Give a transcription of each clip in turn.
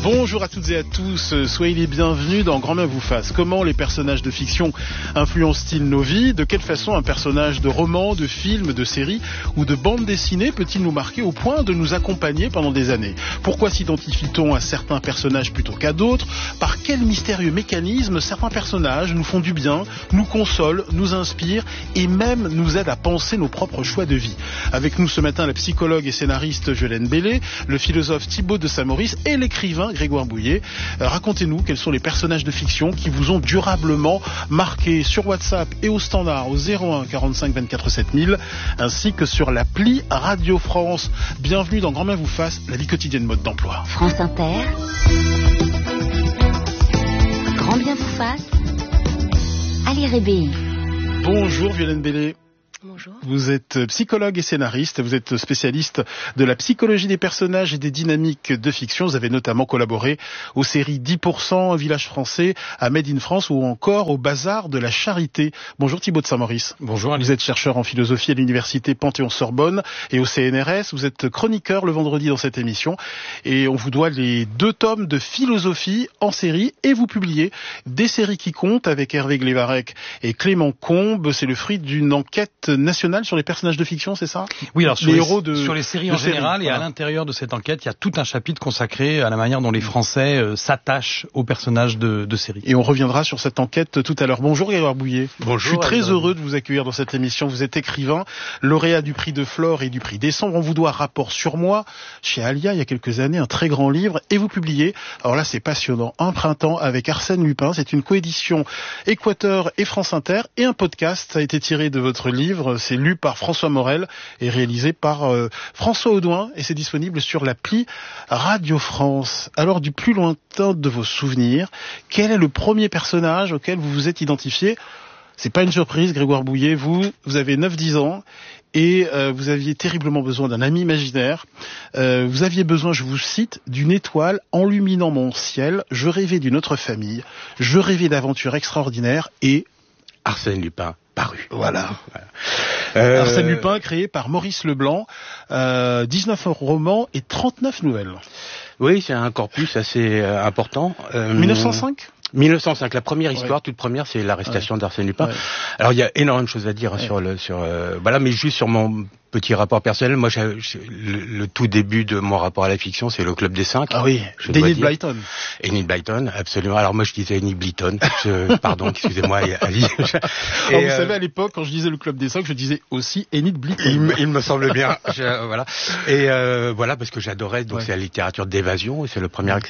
Bonjour à toutes et à tous, soyez les bienvenus dans Grand Bien vous fasse. Comment les personnages de fiction influencent-ils nos vies? De quelle façon un personnage de roman, de film, de série ou de bande dessinée peut-il nous marquer au point de nous accompagner pendant des années? Pourquoi s'identifie-t-on à certains personnages plutôt qu'à d'autres? Par quel mystérieux mécanisme certains personnages nous font du bien, nous consolent, nous inspirent et même nous aident à penser nos propres choix de vie? Avec nous ce matin la psychologue et scénariste Violaine Bellé, le philosophe Thibaut de Saint-Maurice et l'écrivain Grégoire Bouillet. Racontez-nous quels sont les personnages de fiction qui vous ont durablement marqué sur WhatsApp et au standard au 01 45 24 7000 ainsi que sur l'appli Radio France. Bienvenue dans Grand Bien vous fasse, la vie quotidienne mode d'emploi. France Inter, Grand Bien vous fasse, Ali Rébéi. Bonjour Violaine Bellé. Bonjour. Vous êtes psychologue et scénariste, vous êtes spécialiste de la psychologie des personnages et des dynamiques de fiction. Vous avez notamment collaboré aux séries 10%, Un village français, à Made in France ou encore au Bazar de la Charité. Bonjour Thibaut de Saint-Maurice. Bonjour Ali. Vous êtes chercheur en philosophie à l'université Panthéon-Sorbonne et au CNRS. Vous êtes chroniqueur le vendredi dans cette émission et on vous doit les 2 tomes de philosophie en série et vous publiez Des séries qui comptent avec Hervé Glévarec et Clément Combe. C'est le fruit d'une enquête nationale sur les personnages de fiction, c'est ça? Oui, alors sur les séries en séries, général, et à l'intérieur de cette enquête, il y a tout un chapitre consacré à la manière dont les Français s'attachent aux personnages de séries. Et on reviendra sur cette enquête tout à l'heure. Bonjour Grégoire Bouillet. Bonjour. Je suis très heureux de vous accueillir dans cette émission. Vous êtes écrivain, lauréat du prix de Flore et du prix Décembre. On vous doit Rapport sur moi chez Alia il y a quelques années, un très grand livre. Et vous publiez, alors là c'est passionnant, Un printemps avec Arsène Lupin. C'est une coédition Équateur et France Inter et un podcast a été tiré de votre livre. C'est lu par François Morel et réalisé par François Audouin et c'est disponible sur l'appli Radio France. Alors du plus lointain de vos souvenirs, quel est le premier personnage auquel vous vous êtes identifié? C'est pas une surprise, Grégoire Bouillet, vous avez 9-10 ans et vous aviez terriblement besoin d'un ami imaginaire. Vous aviez besoin, je vous cite, d'une étoile enluminant mon ciel. Je rêvais d'une autre famille, je rêvais d'aventures extraordinaires et... Arsène Lupin. Paru. Voilà. Arsène Lupin, créé par Maurice Leblanc, 19 romans et 39 nouvelles. Oui, c'est un corpus assez important. 1905 1905, la première histoire, toute première, c'est l'arrestation d'Arsène Lupin. Ouais. Alors il y a énormément de choses à dire voilà, mais juste sur mon petit rapport personnel, moi le tout début de mon rapport à la fiction, c'est le Club des 5. Ah oui, d'Enid Blyton. Enid Blyton, absolument. Alors moi je disais Enid Blyton. Pardon, excusez-moi Ali. Vous savez, à l'époque, quand je disais le Club des 5, je disais aussi Enid Blyton. Il me semble bien. Voilà. Et voilà, parce que j'adorais, donc c'est la littérature d'évasion, et c'est le premier.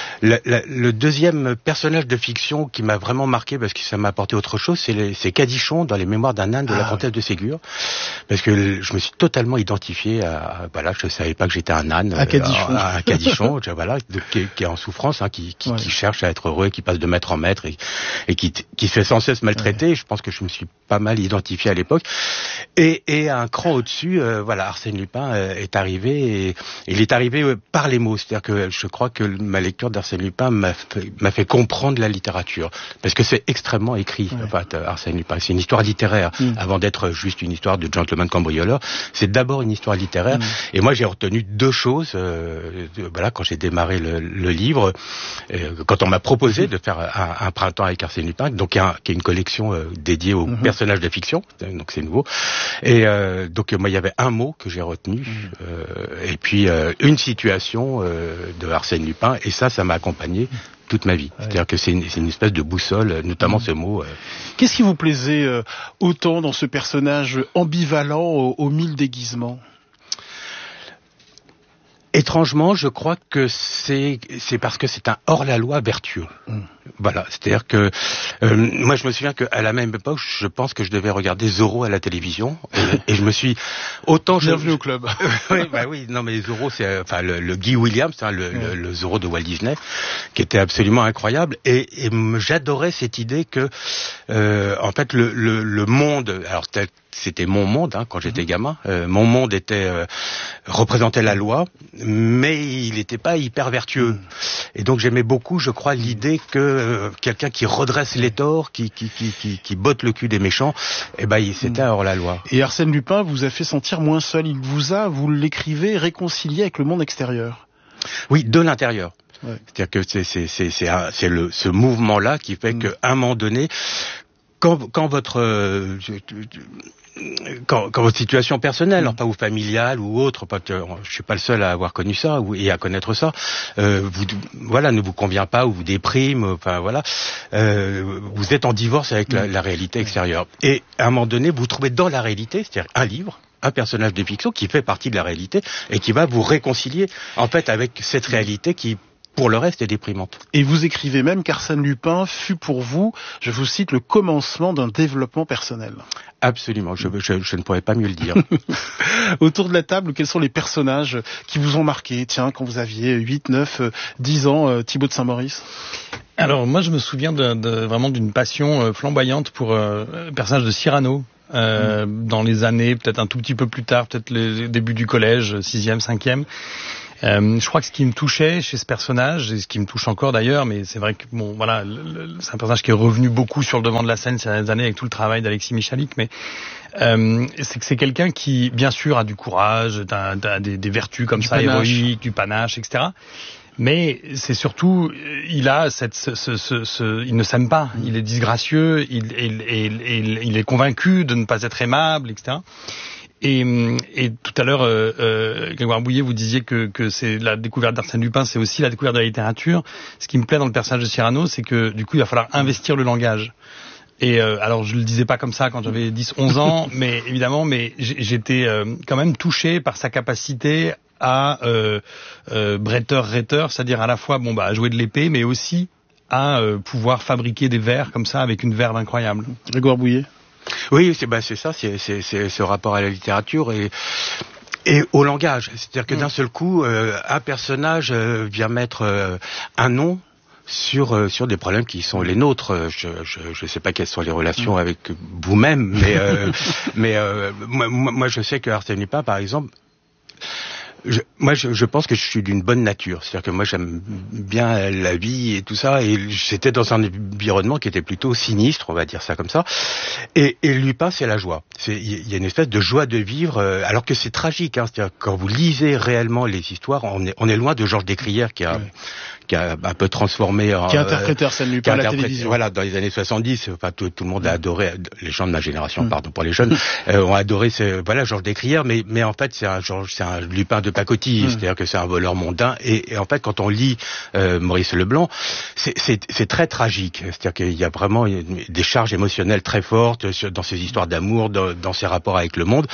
Le deuxième personnage de fiction qui m'a vraiment marqué, parce que ça m'a apporté autre chose, c'est Cadichon dans Les Mémoires d'un âne de la comtesse de Ségur, parce que je me suis totalement identifié à voilà, je savais pas que j'étais un âne, à Cadichon, voilà, qui est en souffrance, hein, qui cherche à être heureux, qui passe de maître en maître et qui se fait sans cesse maltraiter. Je pense que je me suis pas mal identifié à l'époque. Et un cran au-dessus, voilà, Arsène Lupin est arrivé, et il est arrivé par les mots. C'est-à-dire que je crois que ma lecture d'Arsène Lupin m'a fait comprendre la littérature, parce que c'est extrêmement écrit. En fait, Arsène Lupin, c'est une histoire littéraire avant d'être juste une histoire de gentleman cambrioleur. C'est d'abord une histoire littéraire. Et moi, j'ai retenu 2 choses. Voilà, quand j'ai démarré le livre, quand on m'a proposé de faire un printemps avec Arsène Lupin, donc qui est une collection dédiée aux personnages de fiction, donc c'est nouveau. Et donc moi, il y avait un mot que j'ai retenu, et puis une situation de Arsène Lupin, et ça m'a accompagné toute ma vie. C'est-à-dire que c'est une espèce de boussole, notamment ce mot. Qu'est-ce qui vous plaisait autant dans ce personnage ambivalent aux 1000 déguisements? Étrangement, je crois que c'est parce que c'est un hors-la-loi vertueux. Voilà, c'est-à-dire que moi je me souviens qu'à la même époque, je pense que je devais regarder Zorro à la télévision, et je me suis autant bienvenue au club. oui, non mais Zorro, c'est enfin le Guy Williams, hein, le Zorro de Walt Disney, qui était absolument incroyable, et j'adorais cette idée que en fait le monde, alors c'était mon monde, hein, quand j'étais gamin. Mon monde représentait la loi, mais il n'était pas hyper vertueux. Et donc j'aimais beaucoup, je crois, l'idée que quelqu'un qui redresse les torts, qui botte le cul des méchants, c'était hors la loi. Et Arsène Lupin vous a fait sentir moins seul. Vous l'écrivez, réconcilié avec le monde extérieur. Oui, de l'intérieur. Ouais. C'est-à-dire que ce mouvement-là qui fait qu'à un moment donné, quand votre situation personnelle, pas ou familiale ou autre, je suis pas le seul à avoir connu ça et à connaître ça, ne vous convient pas ou vous déprime, vous êtes en divorce avec la réalité extérieure. Et à un moment donné, vous trouvez dans la réalité, c'est-à-dire un livre, un personnage de fiction qui fait partie de la réalité et qui va vous réconcilier en fait avec cette réalité qui, pour le reste, est déprimante. Et vous écrivez même qu'Arsène Lupin fut pour vous, je vous cite, le commencement d'un développement personnel. Absolument, je ne pourrais pas mieux le dire. Autour de la table, quels sont les personnages qui vous ont marqué, quand vous aviez 8, 9, 10 ans, Thibaut de Saint-Maurice? Alors moi je me souviens vraiment d'une passion flamboyante pour le personnage de Cyrano. Dans les années, peut-être un tout petit peu plus tard, peut-être le début du collège, 6e, 5e. Je crois que ce qui me touchait chez ce personnage, et ce qui me touche encore d'ailleurs, mais c'est vrai que c'est un personnage qui est revenu beaucoup sur le devant de la scène ces dernières années avec tout le travail d'Alexis Michalik, mais c'est que c'est quelqu'un qui, bien sûr, a du courage, des vertus comme ça, héroïques, du panache, etc. Mais c'est surtout, il a il ne s'aime pas, il est disgracieux, il est convaincu de ne pas être aimable, etc. Et tout à l'heure, Grégoire Bouillet, vous disiez que c'est la découverte d'Arsène Lupin, c'est aussi la découverte de la littérature. Ce qui me plaît dans le personnage de Cyrano, c'est que du coup, il va falloir investir le langage. Et alors, je le disais pas comme ça quand j'avais 10-11 ans, mais évidemment, j'étais quand même touché par sa capacité à bretteur-rhéteur, c'est-à-dire à la fois à jouer de l'épée, mais aussi à pouvoir fabriquer des vers comme ça avec une verve incroyable. Grégoire Bouillet. Oui, c'est ça, c'est ce rapport à la littérature et au langage. C'est-à-dire que d'un seul coup, un personnage vient mettre un nom sur des problèmes qui sont les nôtres. Je sais pas quelles sont les relations avec vous-même, mais moi je sais que Arsène Lupin, par exemple, je pense que je suis d'une bonne nature. C'est-à-dire que moi, j'aime bien la vie et tout ça. Et j'étais dans un environnement qui était plutôt sinistre, on va dire ça comme ça. Et Lupin, c'est la joie. Il y a une espèce de joie de vivre, alors que c'est tragique. C'est-à-dire quand vous lisez réellement les histoires, on est loin de Georges Descrières qui a un peu transformé qui a interprété Arsène Lupin à la télévision. Voilà, dans les années 70, tout le monde a adoré, les gens de ma génération, pardon pour les jeunes, ont adoré Georges Descrières, mais en fait c'est un Lupin de pacotille, c'est-à-dire que c'est un voleur mondain, et en fait quand on lit Maurice Leblanc, c'est très tragique, c'est-à-dire qu'il y a vraiment des charges émotionnelles très fortes dans ces histoires d'amour, dans ses rapports avec le monde,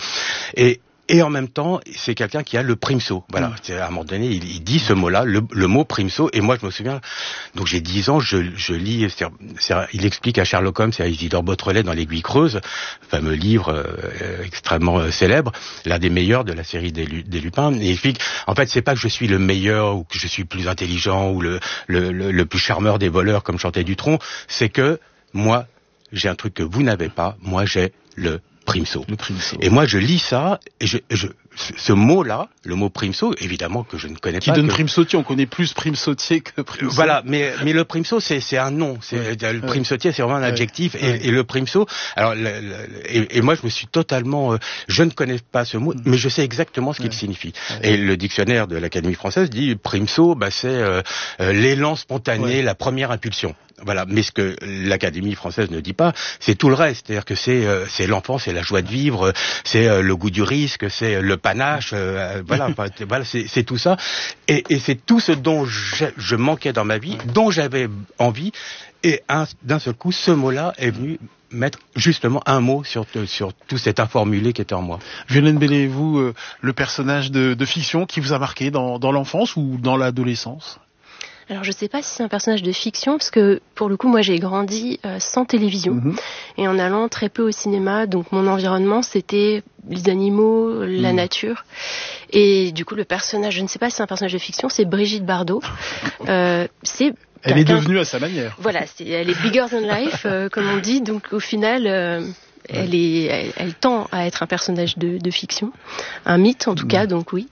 et en même temps, c'est quelqu'un qui a le primso. Voilà, à un moment donné, il dit ce mot-là, le mot primso. Et moi, je me souviens, donc j'ai 10 ans, je lis, il explique à Sherlock Holmes et à Isidore Beautrelet dans l'Aiguille creuse, fameux livre extrêmement célèbre, l'un des meilleurs de la série des Lupins. Et il explique, en fait, c'est pas que je suis le meilleur ou que je suis le plus intelligent ou le plus charmeur des voleurs comme chantait Dutronc, c'est que moi, j'ai un truc que vous n'avez pas, moi j'ai le primso. Et moi, je lis ça, et ce mot-là, le mot primso, évidemment que je ne connais pas. Qui donne prime sautier, on connaît plus prime sautier que primso. Voilà, mais le primso, c'est un nom. Le prime sautier, c'est vraiment un adjectif. Et le primso, alors, et moi, je me suis totalement, je ne connais pas ce mot, mais je sais exactement ce qu'il signifie. Et le dictionnaire de l'Académie française dit primso, c'est l'élan spontané, la première impulsion. Voilà, mais ce que l'Académie française ne dit pas, c'est tout le reste. C'est-à-dire que c'est l'enfant, c'est la joie de vivre, c'est le goût du risque, c'est le panache, voilà, c'est tout ça. Et c'est tout ce dont je manquais dans ma vie, dont j'avais envie. Et d'un seul coup, ce mot-là est venu mettre justement un mot sur tout cet informulé qui était en moi. Violaine Bellé, vous, le personnage de fiction qui vous a marqué dans l'enfance ou dans l'adolescence? Alors je sais pas si c'est un personnage de fiction, parce que pour le coup moi j'ai grandi sans télévision et en allant très peu au cinéma, donc mon environnement c'était les animaux, la nature, et du coup le personnage, je ne sais pas si c'est un personnage de fiction, c'est Brigitte Bardot. Elle est devenue à sa manière. Voilà, elle est bigger than life, comme on dit, donc au final elle tend à être un personnage de fiction, un mythe en tout cas, donc oui.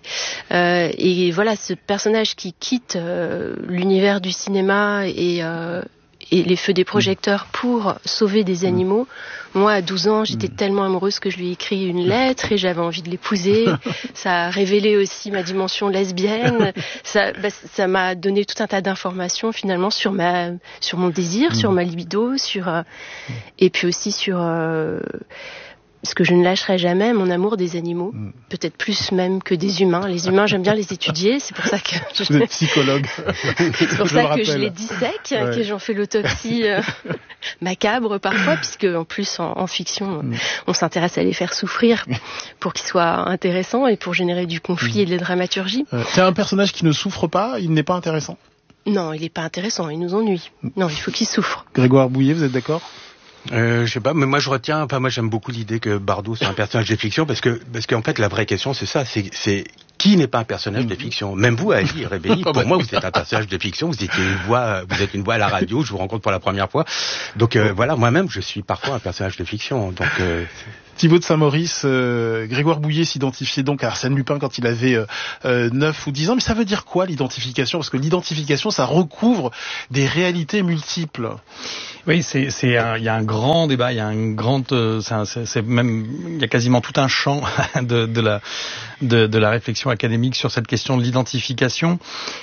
Et voilà, ce personnage qui quitte l'univers du cinéma et les feux des projecteurs pour sauver des animaux. Moi, à 12 ans, j'étais tellement amoureuse que je lui ai écrit une lettre et j'avais envie de l'épouser. Ça a révélé aussi ma dimension lesbienne. Ça m'a donné tout un tas d'informations finalement sur mon désir, sur ma libido, et puis aussi sur ce que je ne lâcherai jamais, mon amour des animaux. Peut-être plus même que des humains. Les humains, j'aime bien les étudier. C'est pour ça que vous êtes psychologue. C'est pour ça que je les dissèque, que j'en fais l'autopsie macabre parfois, puisque en plus en fiction, on s'intéresse à les faire souffrir pour qu'ils soient intéressants et pour générer du conflit et de la dramaturgie. C'est un personnage qui ne souffre pas, il n'est pas intéressant? Non, il n'est pas intéressant, il nous ennuie. Non, il faut qu'il souffre. Grégoire Bouillet, vous êtes d'accord? Je sais pas, mais moi moi j'aime beaucoup l'idée que Bardot soit un personnage de fiction parce qu'en fait la vraie question c'est ça, c'est qui n'est pas un personnage de fiction? Même vous, Ali Rebelli, pour moi vous êtes un personnage de fiction, vous êtes une voix à la radio, je vous rencontre pour la première fois. Donc voilà, moi-même je suis parfois un personnage de fiction. Donc Thibaut de Saint-Maurice, Grégoire Bouillet s'identifiait donc à Arsène Lupin quand il avait 9 ou 10 ans. Mais ça veut dire quoi l'identification? Parce que l'identification, ça recouvre des réalités multiples. Oui, il y a un grand débat, il y a il y a quasiment tout un champ de la réflexion académique sur cette question de l'identification.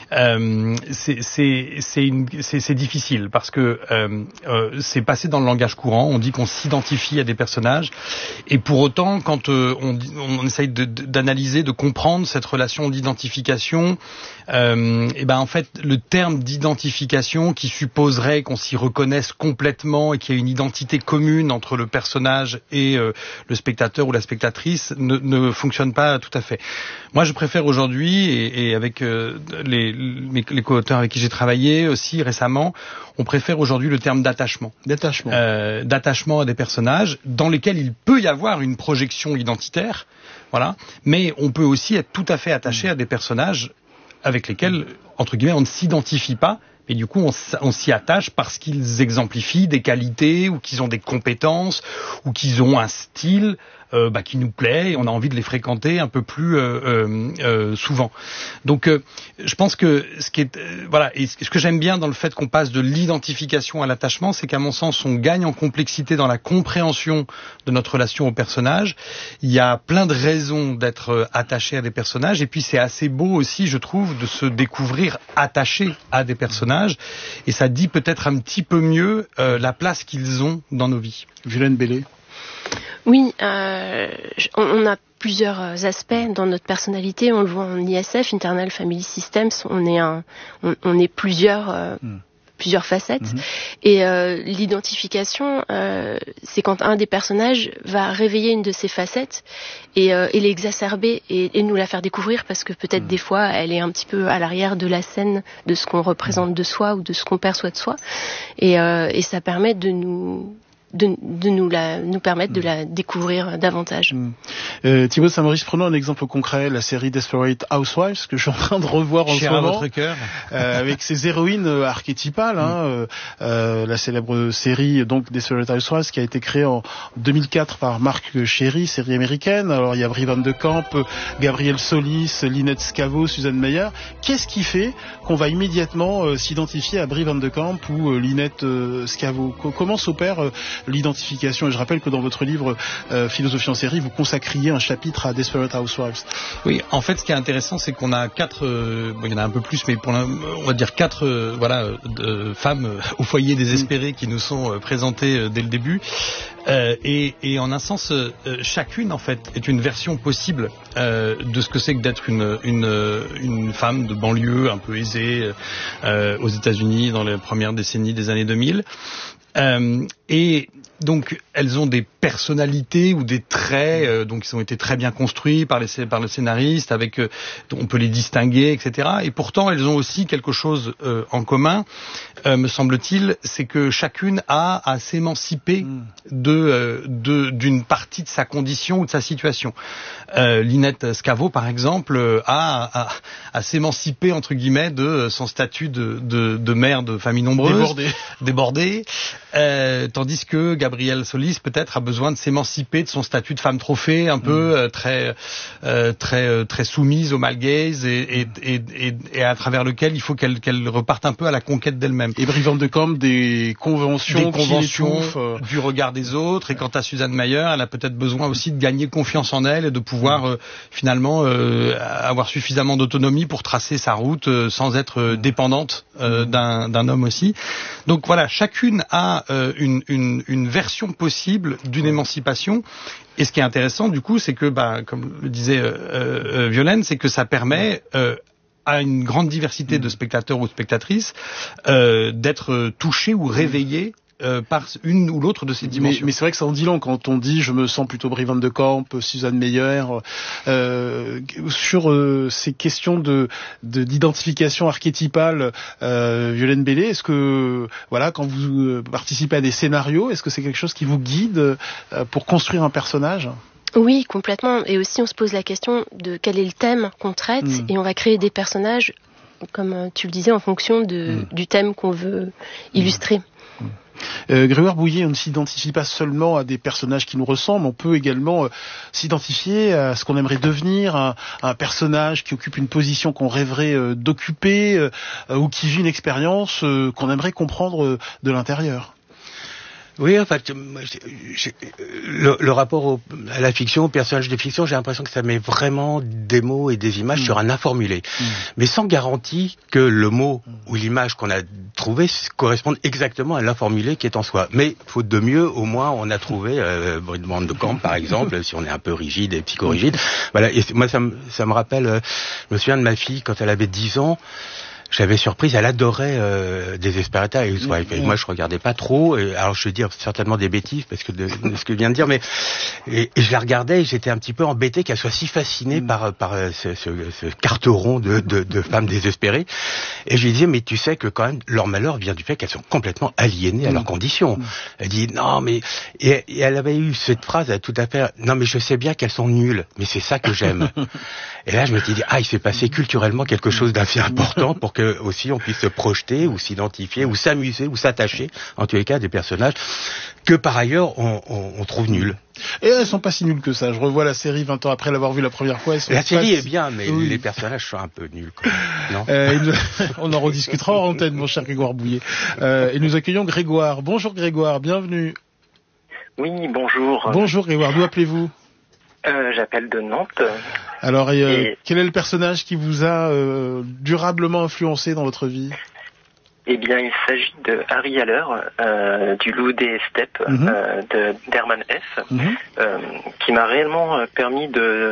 C'est difficile parce que c'est passé dans le langage courant. On dit qu'on s'identifie à des personnages. Et pour autant, quand on essaye d'analyser, de comprendre cette relation d'identification, en fait, le terme d'identification qui supposerait qu'on s'y reconnaisse complètement et qu'il y ait une identité commune entre le personnage et le spectateur ou la spectatrice ne fonctionne pas tout à fait. Moi, je préfère aujourd'hui, et avec les co-auteurs avec qui j'ai travaillé aussi récemment, on préfère aujourd'hui le terme d'attachement. D'attachement à des personnages dans lesquels il peut y avoir une projection identitaire, voilà. Mais on peut aussi être tout à fait attaché à des personnages avec lesquels, entre guillemets, on ne s'identifie pas. Et du coup, on s'y attache parce qu'ils exemplifient des qualités ou qu'ils ont des compétences ou qu'ils ont un style qui nous plaît et on a envie de les fréquenter un peu plus souvent. Donc, je pense que et ce que j'aime bien dans le fait qu'on passe de l'identification à l'attachement, c'est qu'à mon sens, on gagne en complexité dans la compréhension de notre relation au personnage. Il y a plein de raisons d'être attaché à des personnages et puis c'est assez beau aussi, je trouve, de se découvrir attaché à des personnages et ça dit peut-être un petit peu mieux la place qu'ils ont dans nos vies. Violaine Bellé. Oui, on a plusieurs aspects dans notre personnalité. On le voit en ISF, Internal Family Systems. On est plusieurs facettes. Et l'identification, c'est quand un des personnages va réveiller une de ces facettes et l'exacerber et nous la faire découvrir parce que peut-être des fois elle est un petit peu à l'arrière de la scène de ce qu'on représente de soi ou de ce qu'on perçoit de soi. Et ça permet de nous permettre de la découvrir davantage. Thibaut de Saint-Maurice, prenons un exemple concret, la série Desperate Housewives, que je suis en train de revoir en ce moment. Cher à votre cœur. Avec ses héroïnes archétypales, la célèbre série donc Desperate Housewives qui a été créée en 2004 par Marc Cherry, série américaine. Alors il y a Brie Van de Camp, Gabrielle Solis, Lynette Scavo, Suzanne Meyer. Qu'est-ce qui fait qu'on va immédiatement s'identifier à Brie Van de Camp ou Lynette Scavo? Comment s'opère l'identification? Et je rappelle que dans votre livre Philosophie en série, vous consacriez un chapitre à Desperate Housewives. Oui, en fait, ce qui est intéressant, c'est qu'on a il y en a un peu plus, mais on va dire 4 femmes au foyer désespérées qui nous sont présentées dès le début. Et en un sens, chacune en fait est une version possible de ce que c'est que d'être une femme de banlieue un peu aisée aux États-Unis dans les premières décennies des années 2000. Et donc elles ont des personnalités ou des traits donc qui ont été très bien construits par le scénariste, avec on peut les distinguer, etc. Et pourtant elles ont aussi quelque chose en commun, me semble-t-il, c'est que chacune a à s'émanciper d'une partie de sa condition ou de sa situation. Lynette Scavo, par exemple, a s'émanciper entre guillemets de son statut de mère de famille nombreuse, débordée. tandis que Gabrielle Solis peut-être a besoin de s'émanciper de son statut de femme trophée, un peu très soumise au male gaze et à travers lequel il faut qu'elle reparte un peu à la conquête d'elle-même. Et Brie Van de Kamp, des conventions du regard des autres. Et quant à Suzanne Meyer, elle a peut-être besoin aussi de gagner confiance en elle et de pouvoir finalement avoir suffisamment d'autonomie pour tracer sa route sans être dépendante d'un homme aussi. Donc voilà, chacune a une version possible d'une émancipation. Et ce qui est intéressant du coup, c'est que, comme le disait Violaine, c'est que ça permet à une grande diversité de spectateurs ou de spectatrices d'être touchés ou réveillés par une ou l'autre de ces dimensions. Mais c'est vrai que ça en dit long quand on dit je me sens plutôt Brie Van de Kamp, Suzanne Meyer, sur ces questions d'identification archétypale. Violaine Bellé, est-ce que quand vous participez à des scénarios, est-ce que c'est quelque chose qui vous guide pour construire un personnage ? Oui, complètement. Et aussi, on se pose la question de quel est le thème qu'on traite, et on va créer des personnages, comme tu le disais, en fonction du thème qu'on veut illustrer. Grégoire Bouillet, on ne s'identifie pas seulement à des personnages qui nous ressemblent, on peut également s'identifier à ce qu'on aimerait devenir, à un personnage qui occupe une position qu'on rêverait d'occuper, ou qui vit une expérience qu'on aimerait comprendre de l'intérieur. Oui, en fait, le rapport à la fiction, au personnage de fiction, j'ai l'impression que ça met vraiment des mots et des images sur un informulé. Mais sans garantie que le mot ou l'image qu'on a trouvé corresponde exactement à l'informulé qui est en soi. Mais, faute de mieux, au moins, on a trouvé Brie Van de Kamp, par exemple, si on est un peu rigide et psychorigide. Voilà. Et moi, ça me rappelle, je me souviens de ma fille, quand elle avait 10 ans, j'avais surprise, elle adorait Desperata et moi je regardais pas trop, alors je vais dire certainement des bêtises parce que de ce que je viens de dire, mais et je la regardais et j'étais un petit peu embêté qu'elle soit si fascinée par ce carteron de femmes désespérées, et je lui disais mais tu sais que quand même leur malheur vient du fait qu'elles sont complètement aliénées à leurs conditions. Elle dit non mais et elle avait eu cette phrase tout à fait, non mais je sais bien qu'elles sont nulles, mais c'est ça que j'aime. Et là je me suis dit il s'est passé culturellement quelque chose d'assez important pour que aussi on puisse se projeter ou s'identifier ou s'amuser ou s'attacher en tous les cas à des personnages que par ailleurs on trouve nuls. Et elles sont pas si nulles que ça. Je revois la série 20 ans après l'avoir vue la première fois. La série est bien, mais les personnages sont un peu nuls. Non on en rediscutera en antenne, mon cher Grégoire Bouillet. Et nous accueillons Grégoire. Bonjour Grégoire, bienvenue. Oui, bonjour. Bonjour Grégoire, d'où appelez-vous ? J'appelle de Nantes. Alors, quel est le personnage qui vous a durablement influencé dans votre vie ? Eh bien, il s'agit de Harry Haller, du Loup des Steppes, d'Hermann Hesse, qui m'a réellement permis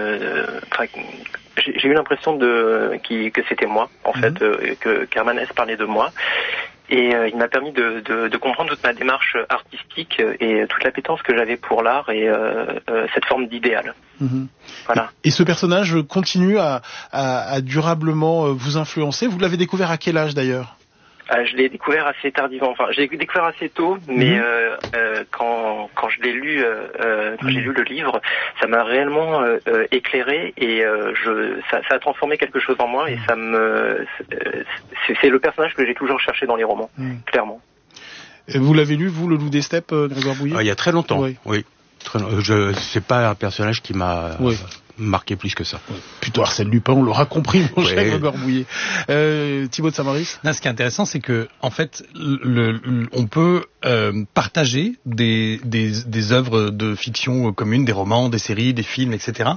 j'ai eu l'impression que c'était moi, en fait, qu'Hermann Hesse parlait de moi. Et il m'a permis de comprendre toute ma démarche artistique et toute l'appétence que j'avais pour l'art et cette forme d'idéal. Voilà. Et ce personnage continue à durablement vous influencer. Vous l'avez découvert à quel âge d'ailleurs ? Je l'ai découvert assez tardivement. Enfin, je l'ai découvert assez tôt, mais quand je l'ai lu, quand j'ai lu le livre, ça m'a réellement éclairé et ça a transformé quelque chose en moi et c'est le personnage que j'ai toujours cherché dans les romans, clairement. Et vous l'avez lu, vous, le Loup des Steppes, Grégoire Bouillet ? Il y a très longtemps. Oui. C'est pas un personnage qui m'a marqué plus que ça. Plutôt Arsène Lupin, on l'aura compris, mon cher Grégoire Bouillet. Thibaut de Saint-Maurice ? Ce qui est intéressant, c'est que en fait, on peut partager des œuvres de fiction communes, des romans, des séries, des films, etc.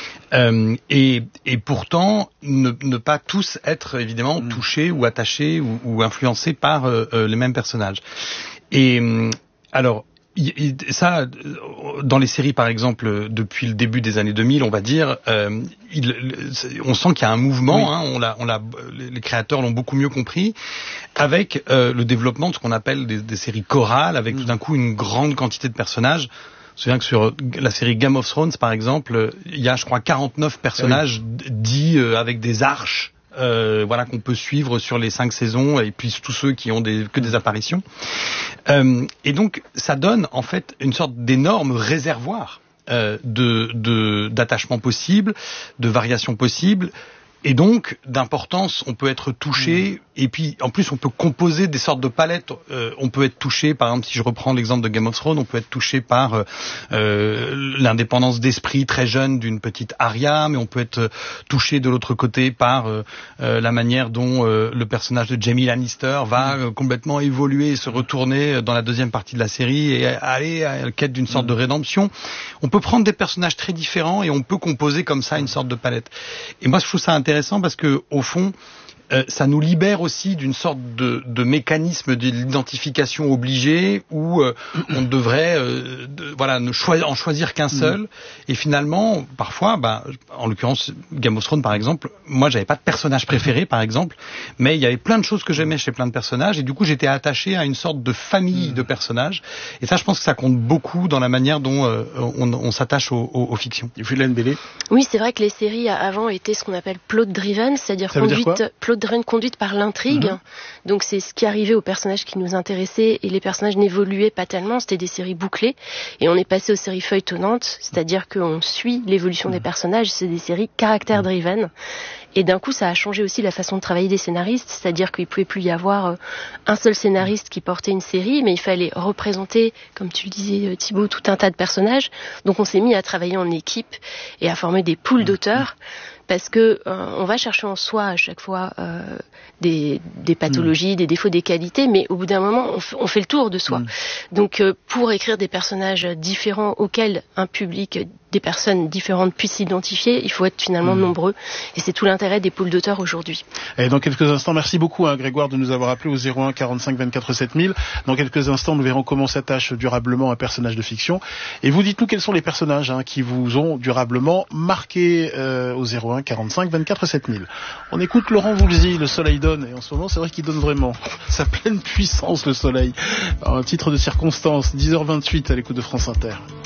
Et pourtant ne pas tous être évidemment touchés ou attachés ou influencés par les mêmes personnages. Et alors ça, dans les séries par exemple, depuis le début des années 2000, on va dire, on sent qu'il y a un mouvement. Les créateurs l'ont beaucoup mieux compris, avec le développement de ce qu'on appelle des séries chorales, avec tout d'un coup une grande quantité de personnages. Je me souviens que sur la série Game of Thrones, par exemple, il y a, je crois, 49 personnages dits avec des arches. Qu'on peut suivre sur les 5 saisons, et puis tous ceux qui ont que des apparitions. Et donc, ça donne en fait une sorte d'énorme réservoir d'attachement possible, de variations possibles, Et donc, d'importance, on peut être touché, et puis en plus on peut composer des sortes de palettes. On peut être touché, par exemple, si je reprends l'exemple de Game of Thrones, on peut être touché par l'indépendance d'esprit très jeune d'une petite Arya, mais on peut être touché de l'autre côté par la manière dont le personnage de Jaime Lannister va complètement évoluer et se retourner dans la deuxième partie de la série et aller à la quête d'une sorte de rédemption. On peut prendre des personnages très différents et on peut composer comme ça une sorte de palette. Et moi, je trouve ça intéressant parce que, au fond, ça nous libère aussi d'une sorte de mécanisme d'identification obligé où on devrait en choisir qu'un seul. Et finalement, parfois, en l'occurrence, Game of Thrones par exemple, moi j'avais pas de personnage préféré par exemple, mais il y avait plein de choses que j'aimais chez plein de personnages et du coup j'étais attaché à une sorte de famille de personnages. Et ça, je pense que ça compte beaucoup dans la manière dont on s'attache aux fictions. Violaine Bellé. Oui, c'est vrai que les séries avant étaient ce qu'on appelle plot driven, c'est-à-dire conduite par l'intrigue. Donc c'est ce qui arrivait aux personnages qui nous intéressaient et les personnages n'évoluaient pas tellement, c'était des séries bouclées et on est passé aux séries feuilletonnantes, c'est-à-dire qu'on suit l'évolution des personnages, c'est des séries caractère driven. Et d'un coup, ça a changé aussi la façon de travailler des scénaristes, c'est-à-dire qu'il ne pouvait plus y avoir un seul scénariste qui portait une série, mais il fallait représenter, comme tu le disais Thibaut, tout un tas de personnages. Donc on s'est mis à travailler en équipe et à former des pools d'auteurs, parce que on va chercher en soi à chaque fois des pathologies, des défauts, des qualités, mais au bout d'un moment, on fait le tour de soi. Donc pour écrire des personnages différents auxquels un public, des personnes différentes puissent s'identifier, il faut être finalement nombreux. Et c'est tout l'intérêt des pools d'auteurs aujourd'hui. Et dans quelques instants, merci beaucoup Grégoire de nous avoir appelé au 01 45 24 7000. Dans quelques instants, nous verrons comment s'attache durablement un personnage de fiction. Et vous dites-nous quels sont les personnages qui vous ont durablement marqué au 01 45 24 7000. On écoute Laurent Voulzy, Le Soleil donne. Et en ce moment, c'est vrai qu'il donne vraiment sa pleine puissance, le soleil. Alors, un titre de circonstance, 10h28 à l'écoute de France Inter.